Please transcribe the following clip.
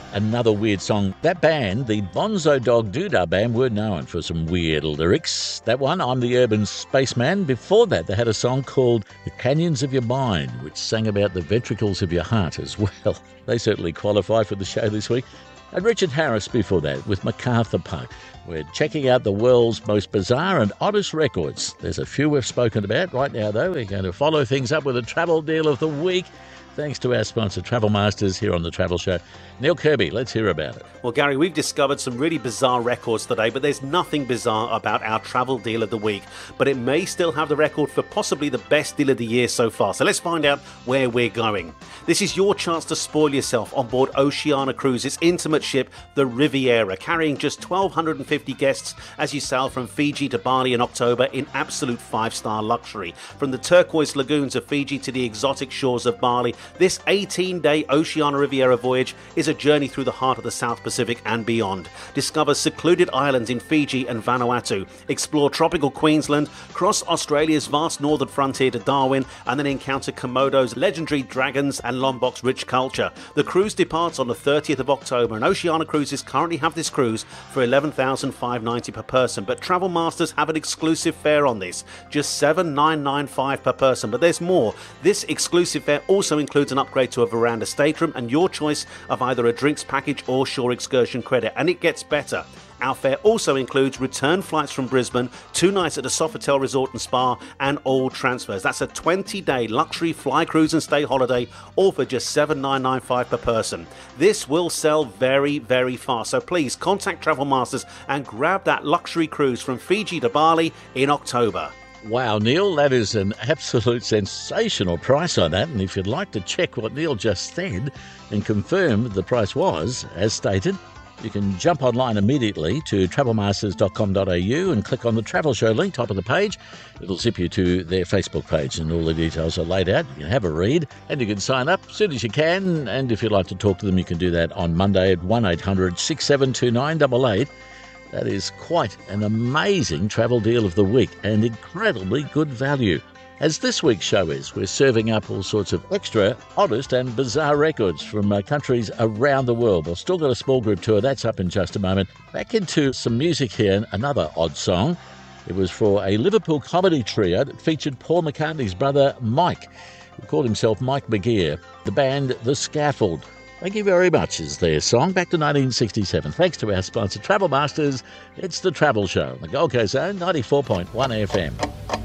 another weird song. That band, the Bonzo Dog Doodah Band, were known for some weird lyrics. That one, I'm the Urban Spaceman. Before that, they had a song called The Canyons of Your Mind, which sang about the ventricles of your heart as well. They certainly qualify for the show this week. And Richard Harris before that with MacArthur Park. We're checking out the world's most bizarre and oddest records. There's a few we've spoken about right now, though. We're going to follow things up with a travel deal of the week. Thanks to our sponsor, Travel Masters, here on The Travel Show. Neil Kirby, let's hear about it. Well, Gary, we've discovered some really bizarre records today, but there's nothing bizarre about our travel deal of the week. But it may still have the record for possibly the best deal of the year so far. So let's find out where we're going. This is your chance to spoil yourself on board Oceania Cruises' intimate ship, the Riviera, carrying just 1,250 guests as you sail from Fiji to Bali in October in absolute 5-star luxury. From the turquoise lagoons of Fiji to the exotic shores of Bali, this 18-day Oceania Riviera voyage is a journey through the heart of the South Pacific and beyond. Discover secluded islands in Fiji and Vanuatu, explore tropical Queensland, cross Australia's vast northern frontier to Darwin, and then encounter Komodo's legendary dragons and Lombok's rich culture. The cruise departs on the 30th of October, and Oceania Cruises currently have this cruise for $11,590 per person, but Travel Masters have an exclusive fare on this, just $7,995 per person. But there's more. This exclusive fare also includes an upgrade to a veranda stateroom and your choice of either a drinks package or shore excursion credit, and it gets better. Our fare also includes return flights from Brisbane, 2 nights at the Sofitel Resort and Spa, and all transfers. That's a 20-day luxury fly, cruise and stay holiday, all for just $7,995 per person. This will sell very, very fast, so please contact Travel Masters and grab that luxury cruise from Fiji to Bali in October. Wow, Neil, that is an absolute sensational price on that. And if you'd like to check what Neil just said and confirm the price was, as stated, you can jump online immediately to travelmasters.com.au and click on the Travel Show link, top of the page. It'll zip you to their Facebook page and all the details are laid out. You can have a read and you can sign up as soon as you can. And if you'd like to talk to them, you can do that on Monday at 1-800-6729-88. That is quite an amazing travel deal of the week and incredibly good value. As this week's show is, we're serving up all sorts of extra, oddest and bizarre records from countries around the world. We've still got a small group tour. That's up in just a moment. Back into some music here, another odd song. It was for a Liverpool comedy trio that featured Paul McCartney's brother Mike, who called himself Mike McGear. The band The Scaffold. Thank you very much is their song, back to 1967. Thanks to our sponsor, Travel Masters. It's The Travel Show on the Gold Coast Zone, 94.1 FM.